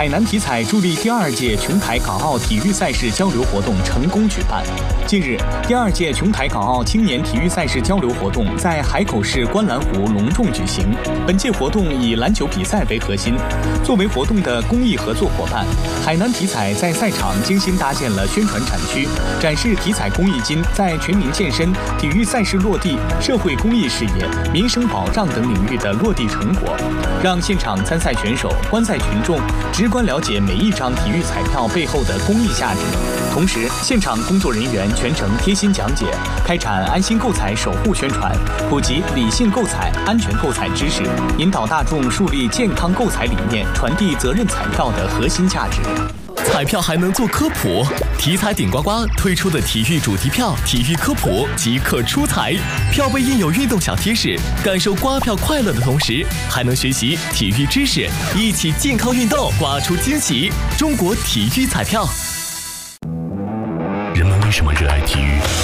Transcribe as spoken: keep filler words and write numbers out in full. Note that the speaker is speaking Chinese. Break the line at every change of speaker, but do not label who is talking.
海南体彩助力第二届琼台港澳体育赛事交流活动成功举办。近日，第二届琼台港澳青年体育赛事交流活动在海口市观澜湖隆重举行。本届活动以篮球比赛为核心，作为活动的公益合作伙伴，海南体彩在赛场精心搭建了宣传展区，展示体彩公益金在全民健身、体育赛事落地、社会公益事业、民生保障等领域的落地成果，让现场参赛选手、观赛群众直观了解每一张体育彩票背后的公益价值。同时，现场工作人员全程贴心讲解，开展安心购彩守护宣传，普及理性购彩、安全购彩知识，引导大众树立健康购彩理念，传递责任彩票的核心价值。
彩票还能做科普，体彩顶呱呱推出的体育主题票、体育科普即可出彩，票背印有运动小贴士，感受刮票快乐的同时，还能学习体育知识，一起健康运动，刮出惊喜。中国体育彩票。
人们为什么热爱体育？